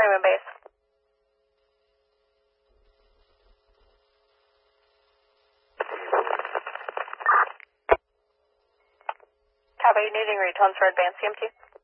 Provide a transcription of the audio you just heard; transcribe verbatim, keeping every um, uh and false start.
Raymond base. Copy, needing retons for advanced C M T.